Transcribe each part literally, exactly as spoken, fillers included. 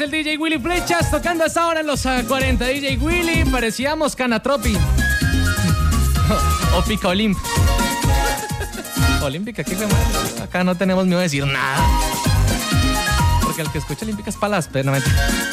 el D J Willy Flechas tocando hasta ahora en los uh, cuarenta. D J Willy, parecíamos Canatropi. O Pica Olimp. Olímpica, ¿qué? Acá no tenemos miedo de decir nada. Porque el que escucha Olímpica es palas, pero no me...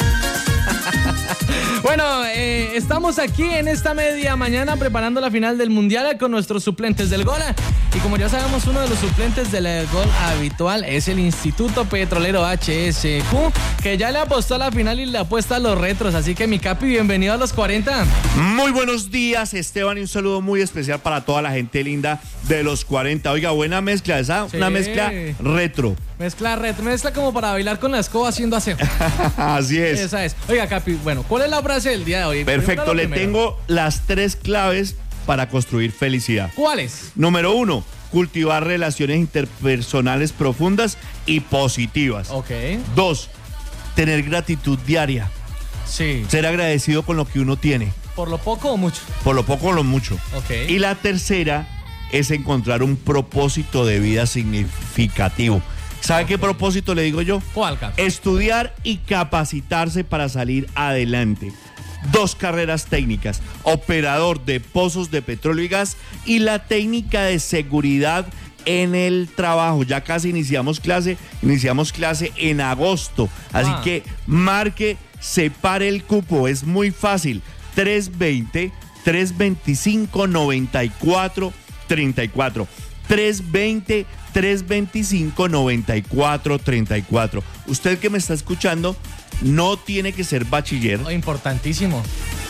Bueno, eh, estamos aquí en esta media mañana preparando la final del Mundial con nuestros suplentes del gol. Y como ya sabemos, uno de los suplentes del gol habitual es el Instituto Petrolero H S Q, que ya le apostó a la final y le apuesta a los retros. Así que, mi capi, bienvenido a los cuarenta. Muy buenos días, Esteban, y un saludo muy especial para toda la gente linda de los cuarenta. Oiga, buena mezcla, esa, sí. Una mezcla retro. Mezcla retro, mezcla como para bailar con la escoba haciendo aseo. Así es. Esa es. Oiga, capi, bueno, ¿cuál es la frase del día de hoy? Perfecto, le tengo las tres claves para construir felicidad. ¿Cuáles? Número uno, cultivar relaciones interpersonales profundas y positivas. Ok. Dos, tener gratitud diaria. Sí. Ser agradecido con lo que uno tiene. ¿Por lo poco o mucho? Por lo poco o lo mucho. Ok. Y la tercera es encontrar un propósito de vida significativo. ¿Sabe okay. qué propósito le digo yo? ¿Cuál, Capi? Estudiar y capacitarse para salir adelante. Dos carreras técnicas, operador de pozos de petróleo y gas y la técnica de seguridad en el trabajo. Ya casi iniciamos clase, iniciamos clase en agosto. Así ah. que marque, separe el cupo, es muy fácil. tres veinte, tres veinticinco, noventa y cuatro, treinta y cuatro. tres veinte, tres veinticinco, noventa y cuatro, treinta y cuatro. Usted que me está escuchando, no tiene que ser bachiller. Oh, importantísimo.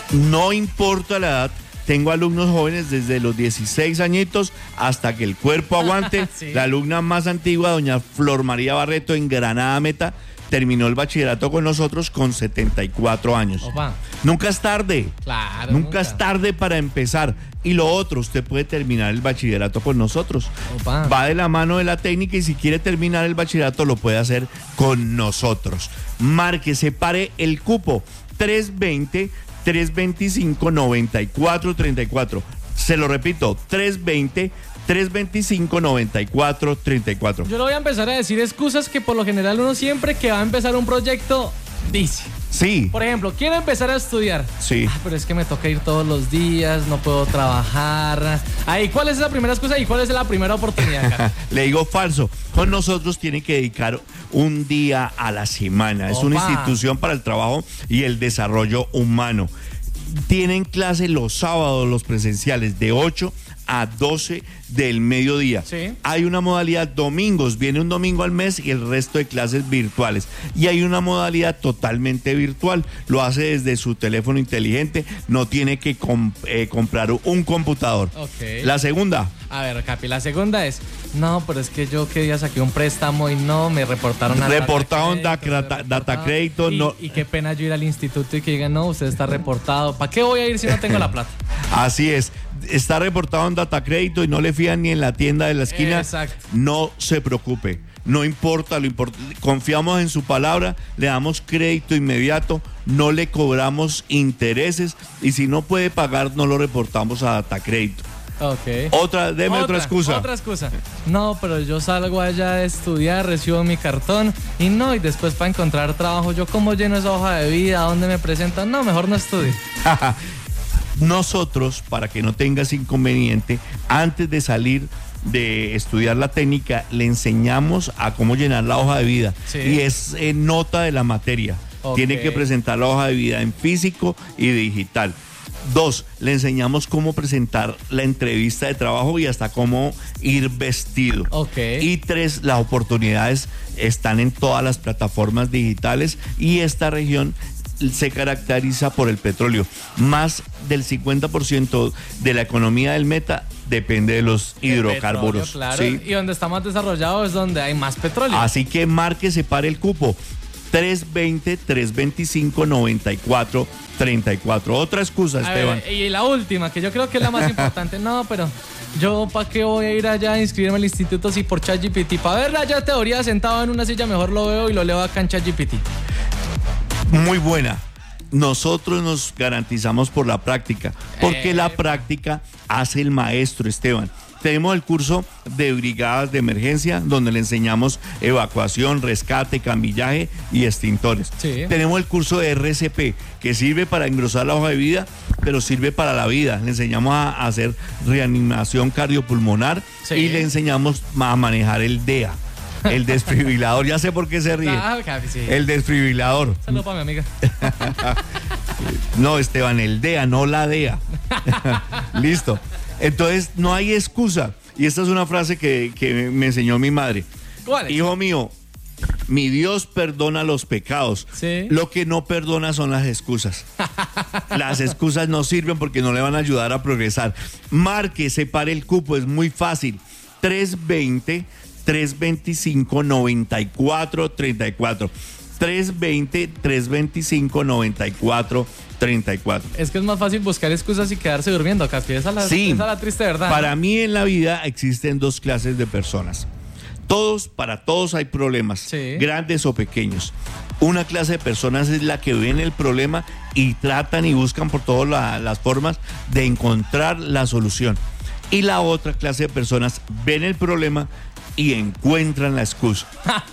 No importa la edad. Tengo alumnos jóvenes desde los dieciséis añitos hasta que el cuerpo aguante. Sí. La alumna más antigua, doña Flor María Barreto, en Granada Meta, terminó el bachillerato con nosotros con setenta y cuatro años. Opa. Nunca es tarde. Claro. Nunca, nunca es tarde para empezar. Y lo otro, usted puede terminar el bachillerato con nosotros. Opa. Va de la mano de la técnica y si quiere terminar el bachillerato lo puede hacer con nosotros. Marque, separe el cupo. tres veinte, tres veinticinco, noventa y cuatro, treinta y cuatro. Se lo repito, tres veinte, tres veinticinco, noventa y cuatro, treinta y cuatro. Yo le voy a empezar a decir excusas que por lo general uno siempre que va a empezar un proyecto dice. Sí. Por ejemplo, quiero empezar a estudiar. Sí. Ah, pero es que me toca ir todos los días, no puedo trabajar. Ahí, ¿cuál es la primera excusa y cuál es la primera oportunidad? Le digo falso. Con nosotros tiene que dedicar un día a la semana. Es Opa. Una institución para el trabajo y el desarrollo humano. Tienen clase los sábados, los presenciales, de ocho a doce del mediodía. Sí. Hay una modalidad domingos, viene un domingo al mes y el resto de clases virtuales. Y hay una modalidad totalmente virtual, lo hace desde su teléfono inteligente, no tiene que comp- eh, comprar un computador. Okay. La segunda. A ver, Capi, la segunda es, no, pero es que yo que día saqué un préstamo y no, me reportaron a Reportaron data crédito, data, data crédito. Y, no. y qué pena yo ir al instituto y que digan, no, usted está reportado. ¿Para qué voy a ir si no tengo la plata? Así es. Está reportado en data crédito y no le fían ni en la tienda de la esquina. Exacto. No se preocupe. No importa, lo import- confiamos en su palabra, le damos crédito inmediato, no le cobramos intereses y si no puede pagar, no lo reportamos a data crédito. Ok. Otra, deme otra, otra excusa. Otra excusa. No, pero yo salgo allá a estudiar, recibo mi cartón y no, y después para encontrar trabajo, yo como lleno esa hoja de vida, ¿a dónde me presentan? No, mejor no estudio. Nosotros, para que no tengas inconveniente, antes de salir de estudiar la técnica, le enseñamos a cómo llenar la hoja de vida. Sí. Y es eh, nota de la materia. Okay. Tiene que presentar la hoja de vida en físico y digital. Dos, le enseñamos cómo presentar la entrevista de trabajo y hasta cómo ir vestido. Okay. Y tres, las oportunidades están en todas las plataformas digitales y esta región se caracteriza por el petróleo. Más del cincuenta por ciento de la economía del Meta depende de los el hidrocarburos. Petróleo, claro. ¿Sí? Y donde está más desarrollado es donde hay más petróleo. Así que marque, separe el cupo. tres veinte, tres veinticinco, noventa y cuatro, treinta y cuatro. Otra excusa, a Esteban. Ver, y la última, que yo creo que es la más importante. No, pero yo ¿para qué voy a ir allá a inscribirme al instituto si por ChatGPT? Para ver allá teoría sentado en una silla mejor lo veo y lo leo acá en ChatGPT. Muy buena. Nosotros nos garantizamos por la práctica, porque eh, la práctica hace el maestro, Esteban. Tenemos el curso de brigadas de emergencia, donde le enseñamos evacuación, rescate, cambillaje y extintores. Sí. Tenemos el curso de R C P, que sirve para engrosar la hoja de vida, pero sirve para la vida. Le enseñamos a, a hacer reanimación cardiopulmonar, sí, y le enseñamos a manejar el D E A. El desfibrilador, ya sé por qué se ríe. Ah, sí. El desfibrilador. Saludos para mi amiga. No, Esteban, el D E A, no la D E A. Listo. Entonces, no hay excusa. Y esta es una frase que, que me enseñó mi madre. ¿Cuál es? Hijo mío, mi Dios perdona los pecados. Sí. Lo que no perdona son las excusas. Las excusas no sirven porque no le van a ayudar a progresar. Marque, separe el cupo, es muy fácil. tres veinte, tres veinticinco, noventa y cuatro, treinta y cuatro. tres veinte, tres veinticinco, noventa y cuatro, treinta y cuatro. Es que es más fácil buscar excusas y quedarse durmiendo, Caspi. Esa es la, sí, esa es la triste verdad. Para mí en la vida existen dos clases de personas. Todos, para todos hay problemas, sí, grandes o pequeños. Una clase de personas es la que ven el problema y tratan y buscan por todas la, las formas de encontrar la solución. Y la otra clase de personas ven el problema y encuentran la excusa.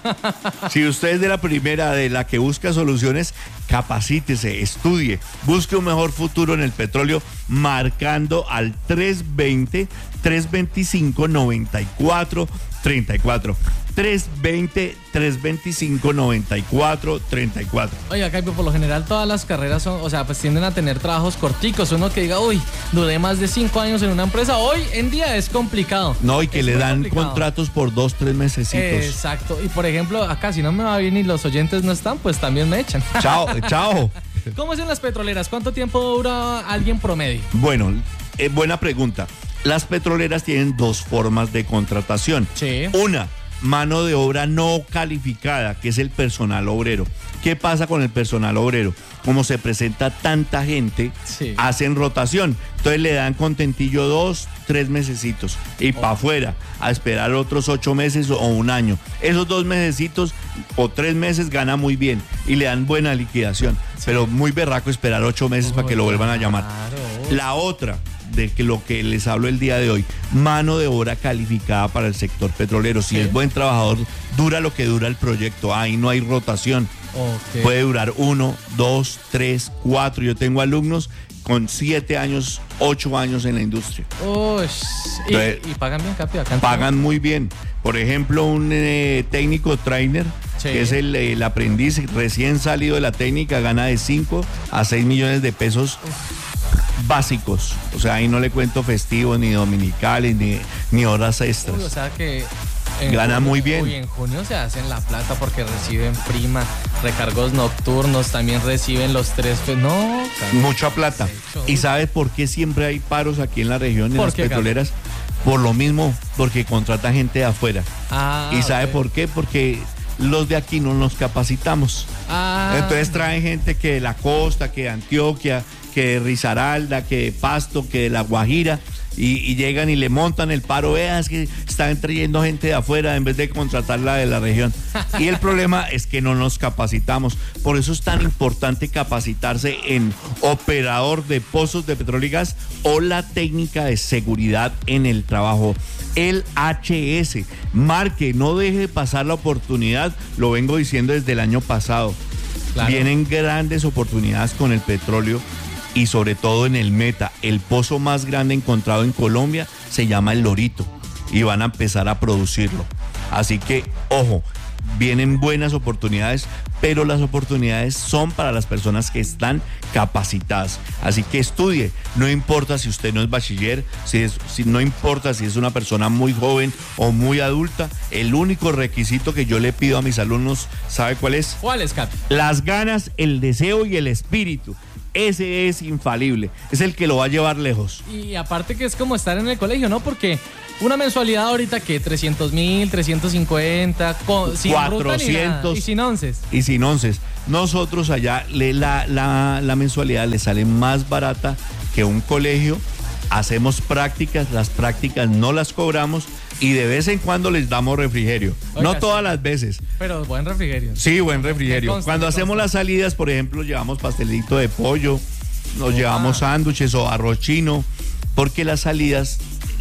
Si usted es de la primera, de la que busca soluciones, capacítese, estudie, busque un mejor futuro en el petróleo, marcando al tres veinte, tres veinticinco, noventa y cuatro, treinta y cuatro. tres veinte, tres veinticinco, noventa y cuatro, treinta y cuatro. Oiga, Caipo, por lo general todas las carreras son, o sea, pues tienden a tener trabajos corticos. Uno que diga, uy, duré más de cinco años en una empresa, hoy en día es complicado. No, y que es le dan complicado. Contratos por dos, tres mesecitos. Exacto. Y por ejemplo, acá si no me va bien y los oyentes no están, pues también me echan. Chao, chao. ¿Cómo es en las petroleras? ¿Cuánto tiempo dura alguien promedio? Bueno, eh, buena pregunta. Las petroleras tienen dos formas de contratación. Sí. Una, mano de obra no calificada, que es el personal obrero. ¿Qué pasa con el personal obrero? Como se presenta tanta gente, sí, hacen rotación. Entonces le dan contentillo dos, tres mesecitos y oh, para afuera, a esperar otros ocho meses o un año. Esos dos mesecitos o tres meses gana muy bien y le dan buena liquidación. Sí. Pero muy berraco esperar ocho meses oh, para que lo vuelvan a llamar. Claro. La otra, de que lo que les hablo el día de hoy, mano de obra calificada para el sector petrolero. Si sí, es buen trabajador, dura lo que dura el proyecto. Ahí no hay rotación. Okay. Puede durar uno, dos, tres, cuatro. Yo tengo alumnos con siete años, ocho años en la industria. Uy, Entonces, y, y pagan bien, Capi. Pagan muy bien. Por ejemplo, un eh, técnico trainer, sí, que es el, el aprendiz recién salido de la técnica, gana de cinco a seis millones de pesos. Uf. Básicos, o sea, ahí no le cuento festivos, ni dominicales, ni, ni horas extras. Uy, o sea que gana junio, muy bien. Uy, en junio se hacen la plata porque reciben prima, recargos nocturnos, también reciben los tres. No, mucha plata. ¿Y sabes por qué siempre hay paros aquí en la región, en las qué, petroleras? Carlos? Por lo mismo, porque contrata gente de afuera. Ah, ¿Y sabe okay. por qué? Porque los de aquí no nos capacitamos. Ah. Entonces traen gente que de la costa, que de Antioquia, que de Risaralda, que de Pasto, que de La Guajira, y, y llegan y le montan el paro. Veas que están trayendo gente de afuera en vez de contratarla de la región. Y el problema es que no nos capacitamos. Por eso es tan importante capacitarse en operador de pozos de petróleo y gas o la técnica de seguridad en el trabajo. El H S. Marque, no deje pasar la oportunidad. Lo vengo diciendo desde el año pasado. Claro. Vienen grandes oportunidades con el petróleo y sobre todo en el Meta. El pozo más grande encontrado en Colombia se llama El Lorito y van a empezar a producirlo. Así que, ojo, vienen buenas oportunidades, pero las oportunidades son para las personas que están capacitadas. Así que estudie, no importa si usted no es bachiller, si es, si no importa si es una persona muy joven o muy adulta, el único requisito que yo le pido a mis alumnos, ¿sabe cuál es? ¿Cuál es, Capi? Las ganas, el deseo y el espíritu. Ese es infalible, es el que lo va a llevar lejos. Y aparte que es como estar en el colegio, ¿no? Porque una mensualidad ahorita que trescientos mil, trescientos cincuenta, con, sin cuatrocientos ruta ni nada, y sin onces. Y sin onces. Nosotros allá le, la, la, la mensualidad le sale más barata que un colegio. Hacemos prácticas, las prácticas no las cobramos y de vez en cuando les damos refrigerio. Oiga, no todas sí, las veces. Pero buen refrigerio. Sí, buen refrigerio. Consta, cuando hacemos consta. Las salidas, por ejemplo, llevamos pastelito de pollo, nos oh, llevamos ah. sándwiches o arroz chino, porque las salidas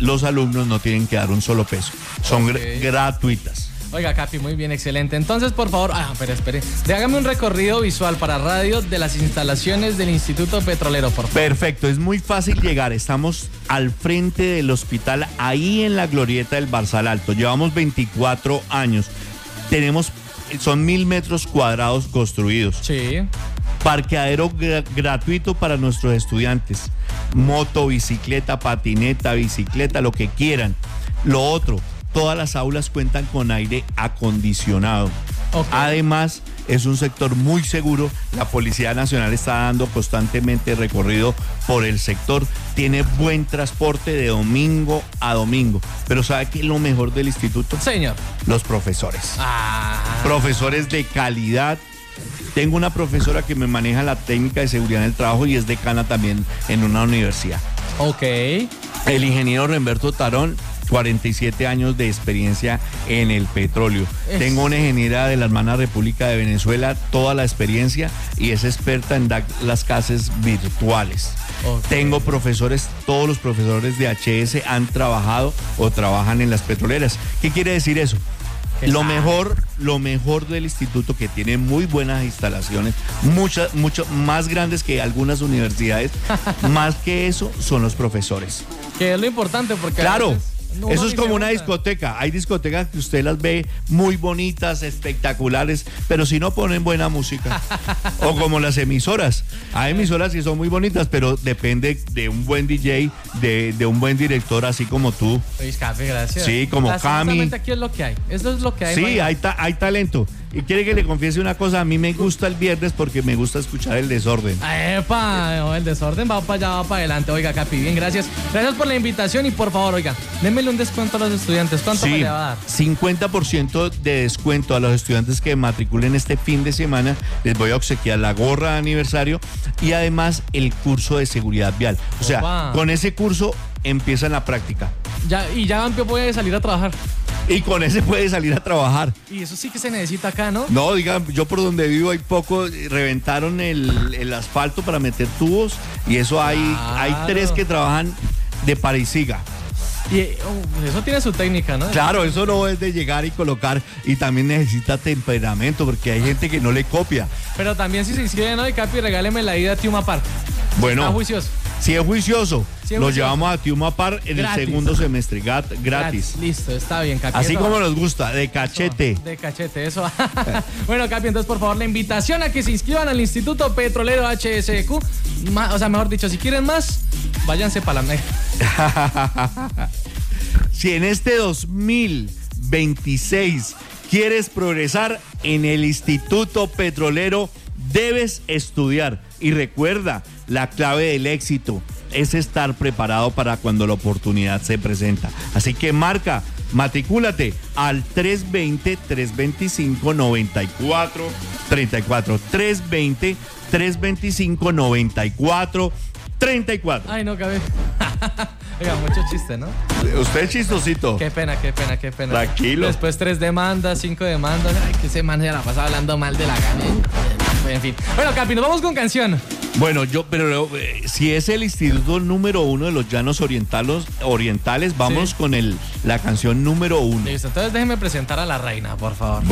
los alumnos no tienen que dar un solo peso. Son Ok. gr- gratuitas. Oiga, Capi, muy bien, excelente. Entonces, por favor, ah, espere, espere. Hágame un recorrido visual para radio de las instalaciones del Instituto Petrolero, por favor. Perfecto, es muy fácil llegar. Estamos al frente del hospital, ahí en la glorieta del Barzal Alto. Llevamos veinticuatro años. Tenemos, son mil metros cuadrados construidos. Sí. Parqueadero gra- gratuito para nuestros estudiantes. Moto, bicicleta, patineta, bicicleta, lo que quieran. Lo otro, todas las aulas cuentan con aire acondicionado. Ok. Además, es un sector muy seguro. La Policía Nacional está dando constantemente recorrido por el sector. Tiene buen transporte de domingo a domingo. Pero ¿sabe qué es lo mejor del instituto? Señor. Los profesores. Ah. Profesores de calidad. Tengo una profesora que me maneja la técnica de seguridad en el trabajo y es decana también en una universidad. Ok. El ingeniero Remberto Tarón, cuarenta y siete años de experiencia en el petróleo. Es- Tengo una ingeniera de la hermana República de Venezuela, toda la experiencia y es experta en dar las clases virtuales. Ok. Tengo profesores, todos los profesores de H S han trabajado o trabajan en las petroleras. ¿Qué quiere decir eso? ¿Qué Lo sabe? mejor, lo mejor del instituto, que tiene muy buenas instalaciones, muchas, mucho más grandes que algunas universidades, más que eso son los profesores. Que es lo importante porque a Claro, veces uno eso ni es se como una monta. discoteca. Hay discotecas que usted las ve muy bonitas, espectaculares, pero si no ponen buena música. O como las emisoras. Hay emisoras que son muy bonitas, pero depende de un buen D J, de, de un buen director, así como tú. Oye, Capi, gracias. Sí, como Lastimosamente Cami. aquí es lo que hay. Eso es lo que hay. Sí, Juan. hay, ta- hay talento. Y quiere que le confiese una cosa, a mí me gusta el viernes porque me gusta escuchar el desorden. Epa, no, el desorden va para allá, va para adelante. Oiga, Capi, bien, gracias. Gracias por la invitación y por favor, oiga, démele un descuento a los estudiantes. ¿Cuánto me Sí, le va a dar? cincuenta por ciento de descuento a los estudiantes que matriculen este fin de semana. Les voy a obsequiar la gorra de aniversario y además el curso de seguridad vial. O sea, Opa. con ese curso empiezan la práctica. Ya, y ya puede salir a trabajar. Y con ese puede salir a trabajar. Y eso sí que se necesita acá, ¿no? No, digan, yo por donde vivo hay poco, reventaron el, el asfalto para meter tubos y eso hay, Claro. hay tres que trabajan de parisiga. Y oh, eso tiene su técnica, ¿no? Claro, eso no es de llegar y colocar y también necesita temperamento porque hay gente que no le copia. Pero también si se inscriben hoy, Capi, regáleme la ida a Tiuma Park. Bueno, Está juicioso. si es juicioso, Si es lo juicioso. llevamos a Tiuma Park en Gratis. el segundo semestre, gat- gratis. Listo, está bien, Capi. Así eso como va. nos gusta, de cachete. De cachete, eso. Bueno, Capi, entonces por favor la invitación a que se inscriban al Instituto Petrolero H S Q. Ma- o sea, mejor dicho, si quieren más, váyanse para la media. Si en este dos mil veintiséis quieres progresar en el Instituto Petrolero, debes estudiar. Y recuerda, la clave del éxito es estar preparado para cuando la oportunidad se presenta. Así que marca, matricúlate al tres veinte, trescientos veinticinco, noventa y cuatro treinta y cuatro. tres veinte, trescientos veinticinco, noventa y cuatro treinta y cuatro. Ay, no, Capi. Oiga, mucho chiste, ¿no? Usted es chistosito. Qué pena, qué pena, qué pena. Tranquilo. Después tres demandas, cinco demandas. Ay, que ese man se la pasa hablando mal de la gana. En fin. Bueno, Capi, nos vamos con canción. Bueno, yo, pero eh, si es el instituto número uno de los llanos orientales, orientales vamos Sí. con el, la canción número uno. Listo, entonces déjeme presentar a la reina, por favor.